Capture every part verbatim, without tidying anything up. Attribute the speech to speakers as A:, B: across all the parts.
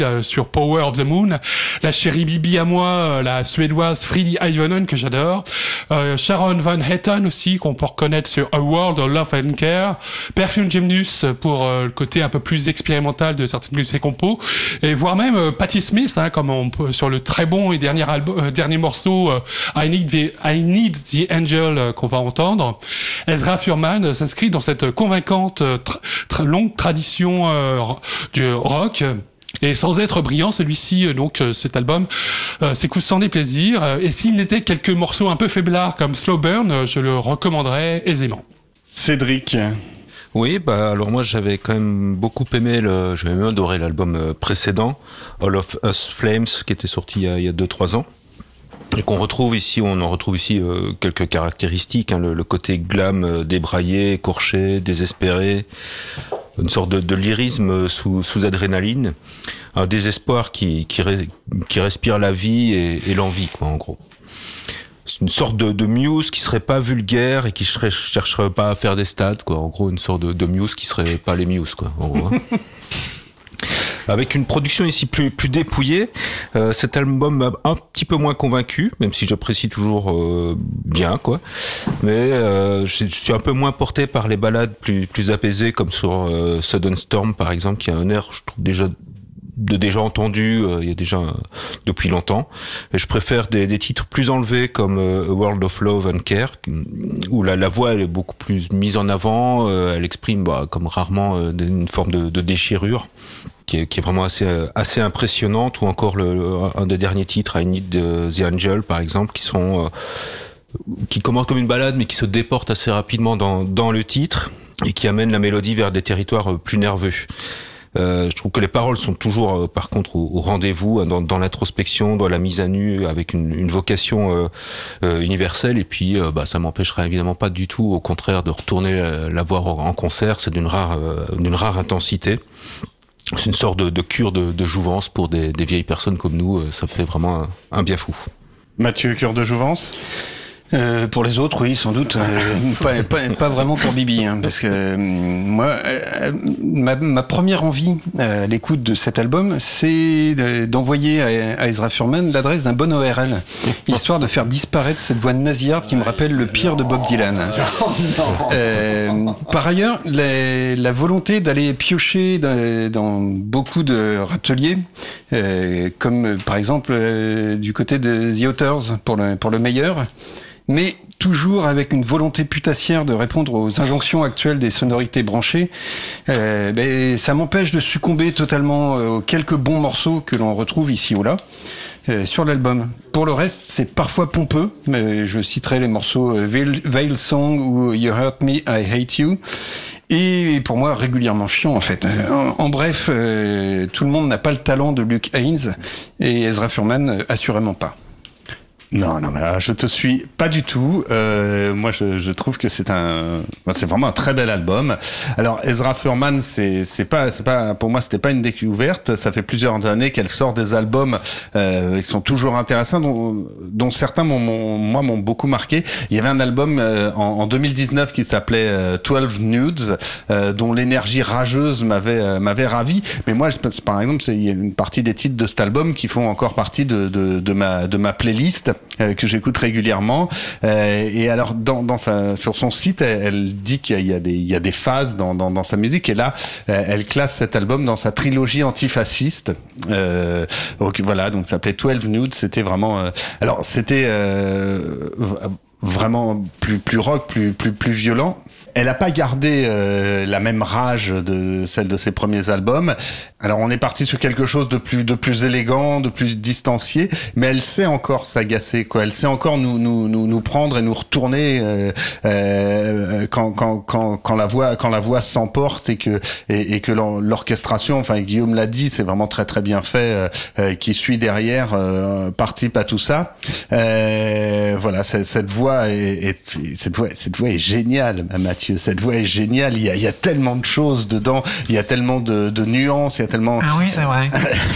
A: euh, sur Power of the Moon, la chérie Bibi à moi, euh, la suédoise Fridi Ivonen que j'adore, euh, Sharon Van Etten aussi qu'on peut reconnaître sur A World of Love and Care, Perfume Gymnus pour euh, le côté un peu plus expérimental de certaines de ses compos, et voire même euh, Patti Smith, hein, comme on peut, sur le très bon et dernier album, euh, dernier morceau euh, I Need the I Need the Angel euh, qu'on va entendre. Ezra Furman euh, s'inscrit dans cette convaincante euh, tr- tr- longue tradition euh, du rock. Et sans être brillant, celui-ci, euh, donc euh, cet album, euh, s'écoute sans déplaisir. Euh, et s'il était quelques morceaux un peu faiblards comme Slow Burn, euh, je le recommanderais aisément.
B: Cédric.
C: Oui, bah alors moi j'avais quand même beaucoup aimé, le, j'avais même adoré l'album précédent, All of Us Flames, qui était sorti il y a, il y a deux trois ans. Et qu'on retrouve ici, on en retrouve ici euh, quelques caractéristiques, hein, le, le côté glam euh, débraillé, écorché, désespéré, une sorte de, de lyrisme sous, sous adrénaline, un désespoir qui, qui, re, qui respire la vie et, et l'envie, quoi, en gros. C'est une sorte de, de Muse qui serait pas vulgaire et qui serait, chercherait pas à faire des stats, quoi. En gros, une sorte de, de Muse qui serait pas les Muse, quoi, en gros. Hein. Avec une production ici plus plus dépouillée, euh, cet album m'a un petit peu moins convaincu, même si j'apprécie toujours euh, bien, quoi. Mais euh, je, je suis un peu moins porté par les ballades plus plus apaisées, comme sur euh, Sudden Storm, par exemple, qui a un air, je trouve déjà de déjà entendu, euh, il y a déjà euh, depuis longtemps. Et je préfère des, des titres plus enlevés comme euh, A World of Love and Care, où la, la voix elle est beaucoup plus mise en avant, euh, elle exprime bah, comme rarement euh, une forme de, de déchirure. Qui est, qui est vraiment assez assez impressionnante, ou encore le, le un des derniers titres, I Need the Angel par exemple, qui sont euh, qui commencent comme une balade mais qui se déportent assez rapidement dans dans le titre et qui amènent la mélodie vers des territoires plus nerveux. Euh, je trouve que les paroles sont toujours, euh, par contre, au, au rendez-vous, hein, dans, dans l'introspection, dans la mise à nu, avec une, une vocation euh, euh, universelle. Et puis, euh, bah, ça m'empêchera évidemment pas du tout, au contraire, de retourner la, la voir en concert. C'est d'une rare, euh, d'une rare intensité. C'est une sorte de, de cure de, de jouvence pour des, des vieilles personnes comme nous. Ça fait vraiment un, un bien fou.
B: Mathieu, cure de jouvence ?
D: Euh, pour les autres, oui, sans doute. Euh, pas, pas, pas vraiment pour Bibi, hein, parce que euh, moi, euh, ma, ma première envie à l'écoute de cet album, c'est de, d'envoyer à, à Ezra Furman l'adresse d'un bon O R L, histoire de faire disparaître cette voix nasillarde qui me rappelle le pire de Bob Dylan. Euh, par ailleurs, la, la volonté d'aller piocher dans, dans beaucoup de râteliers, euh, comme par exemple euh, du côté de The Authors pour le, pour le meilleur, mais toujours avec une volonté putassière de répondre aux injonctions actuelles des sonorités branchées, euh, ben, ça m'empêche de succomber totalement aux quelques bons morceaux que l'on retrouve ici ou là euh, sur l'album. Pour le reste, c'est parfois pompeux, mais je citerai les morceaux euh, Veil, Veil Song ou You Hurt Me, I Hate You, et pour moi régulièrement chiant en fait. En, en bref, euh, tout le monde n'a pas le talent de Luke Haynes, et Ezra Furman euh, assurément pas.
B: Non, non, mais là, je te suis pas du tout. Euh, moi, je, je trouve que c'est un, c'est vraiment un très bel album. Alors, Ezra Furman, c'est, c'est pas, c'est pas, pour moi, c'était pas une découverte. Ça fait plusieurs années qu'elle sort des albums euh, qui sont toujours intéressants, dont, dont certains m'ont, m'ont, moi, m'ont beaucoup marqué. Il y avait un album euh, en, en deux mille dix-neuf qui s'appelait euh, douze Nudes, euh, dont l'énergie rageuse m'avait, euh, m'avait ravi. Mais moi, je, par exemple, c'est, il y a une partie des titres de cet album qui font encore partie de, de, de ma, de ma playlist. Euh, que j'écoute régulièrement, euh, et alors dans, dans sa, sur son site, elle, elle dit qu'il y a des, il y a des phases dans, dans, dans sa musique, et là, euh, elle classe cet album dans sa trilogie antifasciste. Euh, donc voilà, donc ça s'appelait douze Nudes. C'était vraiment, euh, alors c'était euh, vraiment plus plus rock, plus plus plus violent. Elle a pas gardé euh, la même rage de celle de ses premiers albums. Alors on est parti sur quelque chose de plus de plus élégant, de plus distancié, mais elle sait encore s'agacer, quoi. Elle sait encore nous nous nous, nous prendre et nous retourner euh, euh, quand quand quand quand la voix quand la voix s'emporte, et que et, et que l'orchestration, enfin Guillaume l'a dit, c'est vraiment très très bien fait, euh, qui suit derrière euh, participe à tout ça. Euh, voilà, cette voix est, est cette voix cette voix est géniale, Mathieu. Mathieu. Cette voix est géniale. Il y a, il y a tellement de choses dedans. Il y a tellement de, de nuances. Il y a tellement.
E: Ah oui, c'est vrai.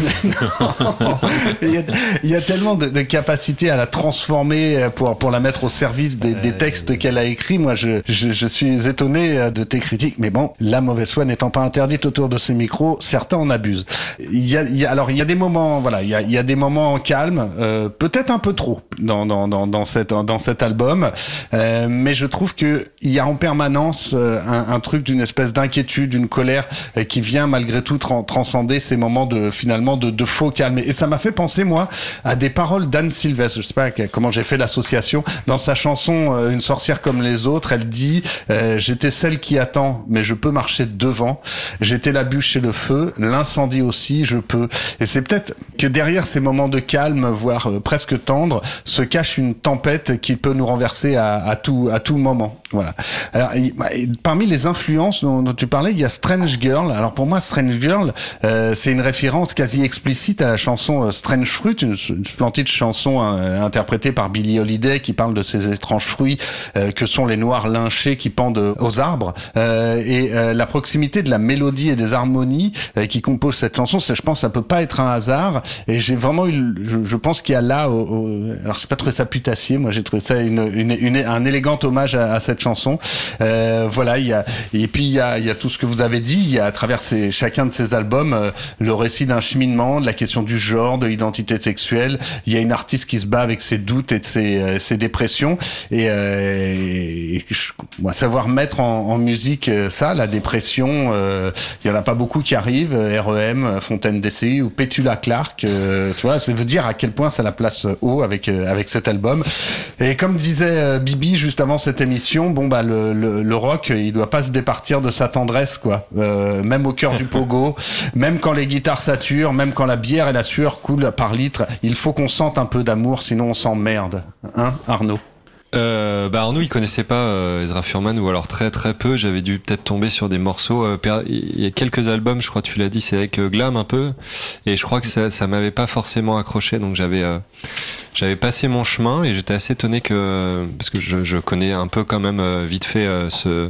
B: Non. Il y a, il y a tellement de, de capacité à la transformer pour pour la mettre au service des, des textes qu'elle a écrits. Moi, je, je je suis étonné de tes critiques. Mais bon, la mauvaise foi n'étant pas interdite autour de ces micros, certains en abusent. Il y a, il y a alors il y a des moments, voilà, il y a il y a des moments calmes, euh, peut-être un peu trop dans dans dans dans cette dans cet album, euh, mais je trouve que il y a en permanence euh, un, un truc d'une espèce d'inquiétude, d'une colère euh, qui vient malgré tout tran- transcender ces moments de finalement de, de faux calme. Et ça m'a fait penser moi à des paroles d'Anne Sylvestre. Je sais pas comment j'ai fait l'association. Dans sa chanson euh, Une sorcière comme les autres, elle dit euh, j'étais celle qui attend, mais je peux marcher devant. J'étais la bûche chez le feu, l'incendie aussi, je peux. Et c'est peut-être que derrière ces moments de calme, voire euh, presque tendre, se cache une tempête qui peut nous renverser à, à tout à tout moment. Voilà. Alors, il, parmi les influences dont, dont tu parlais, il y a Strange Girl. Alors pour moi, Strange Girl, euh, c'est une référence quasi explicite à la chanson euh, Strange Fruit, une, une splendide chanson euh, interprétée par Billie Holiday qui parle de ces étranges fruits euh, que sont les noirs lynchés qui pendent aux arbres. Euh, et euh, la proximité de la mélodie et des harmonies euh, qui composent cette chanson, c'est, je pense, ça peut pas être un hasard. Et j'ai vraiment eu, je, je pense qu'il y a là, au, au, alors j'ai pas trouvé ça putassier, moi j'ai trouvé ça une, une, une, un élégant hommage à, à cette chanson. Euh, voilà, il y a, et puis il y a, il y a tout ce que vous avez dit. Il y a à travers ces, chacun de ces albums euh, le récit d'un cheminement, de la question du genre, de l'identité sexuelle. Il y a une artiste qui se bat avec ses doutes et de ses, euh, ses dépressions. Et, euh, et je, moi, savoir mettre en, en musique euh, ça, la dépression, euh, il y en a pas beaucoup qui arrivent. R E M, Fontaine D C I ou Petula Clark. Euh, tu vois, ça veut dire à quel point ça la place haut avec euh, avec cet album. Et comme disait euh, Bibi juste avant cette émission, bon bah le, le, le rock, il doit pas se départir de sa tendresse, quoi. Euh, même au cœur du pogo, même quand les guitares saturent, même quand la bière et la sueur coulent par litre, il faut qu'on sente un peu d'amour, sinon on s'emmerde. Hein, Arnaud?
F: Euh, bah Arnaud il connaissait pas euh, Ezra Furman, ou alors très très peu. J'avais dû peut-être tomber sur des morceaux euh, per... il y a quelques albums, je crois tu l'as dit, c'est avec euh, Glam un peu, et je crois que ça, ça m'avait pas forcément accroché, donc j'avais euh, j'avais passé mon chemin, et j'étais assez étonné que, parce que je, je connais un peu quand même euh, vite fait euh, ce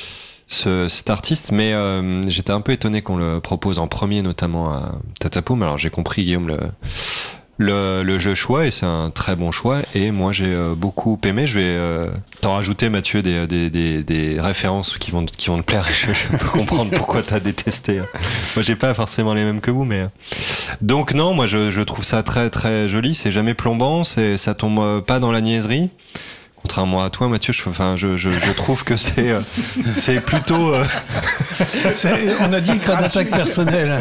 F: Ce, cet artiste, mais euh, j'étais un peu étonné qu'on le propose en premier, notamment à Tatapoum. Alors j'ai compris, Guillaume, le, le, le jeu choix, et c'est un très bon choix, et moi j'ai euh, beaucoup aimé. Je vais euh, t'en rajouter, Mathieu, des, des, des, des références qui vont, qui vont te plaire. Je, je peux comprendre pourquoi t'as détesté. Moi j'ai pas forcément les mêmes que vous, mais donc non, moi je, je trouve ça très très joli. C'est jamais plombant, c'est, ça tombe pas dans la niaiserie. Contrairement à toi, Mathieu, je, enfin, je, je, je trouve que c'est, euh, c'est plutôt. Euh...
D: C'est, on a dit pas d'attaque personnelle.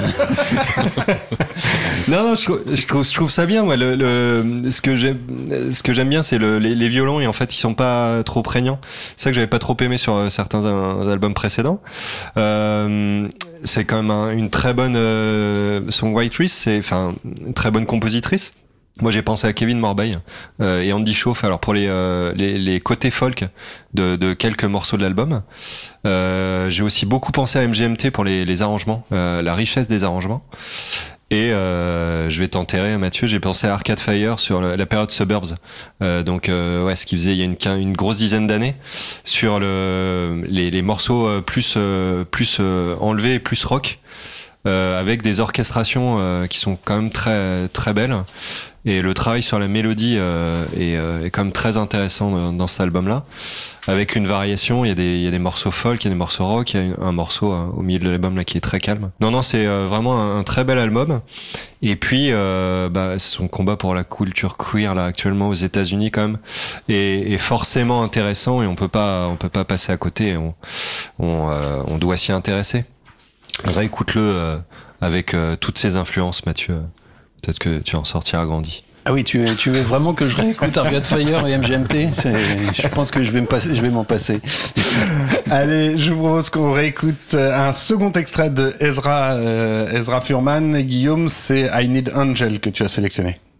F: non, non, je, je trouve, je trouve ça bien. Moi, le, le, ce que j'aime, ce que j'aime bien, c'est le, les, les violons, et en fait, ils sont pas trop prégnants. C'est ça que j'avais pas trop aimé sur certains albums précédents. Euh, c'est quand même un, une très bonne euh, songwriter, c'est, enfin, une très bonne compositrice. Moi, j'ai pensé à Kevin Morbeil euh, et Andy Schauf. Alors pour les, euh, les les côtés folk de, de quelques morceaux de l'album, euh, j'ai aussi beaucoup pensé à M G M T pour les, les arrangements, euh, la richesse des arrangements. Et euh, je vais t'enterrer, Mathieu. J'ai pensé à Arcade Fire sur le, la période Suburbs, euh, donc euh, ouais, ce qu'il faisait il y a une, une grosse dizaine d'années, sur le les, les morceaux plus euh, plus euh, enlevés, plus rock. Euh, avec des orchestrations euh, qui sont quand même très très belles, et le travail sur la mélodie euh, est, euh, est quand même très intéressant dans, dans cet album-là, avec une variation. Il y a des il y a des morceaux folk, il y a des morceaux rock, il y a un morceau euh, au milieu de l'album là qui est très calme. Non non, c'est euh, vraiment un, un très bel album. Et puis euh, bah, son combat pour la culture queer là actuellement aux États-Unis quand même est, est forcément intéressant, et on peut pas on peut pas passer à côté. On on, euh, on doit s'y intéresser. Réécoute-le euh, avec euh, toutes ces influences, Mathieu. Peut-être que tu en sortiras grandi.
D: Ah oui, tu, tu veux vraiment que je réécoute Arcade Fire et M G M T? C'est, je pense que je vais me passer, je vais m'en passer.
B: Allez, je vous propose qu'on réécoute un second extrait de Ezra, euh, Ezra Furman. Guillaume, c'est I Need Angel que tu as sélectionné.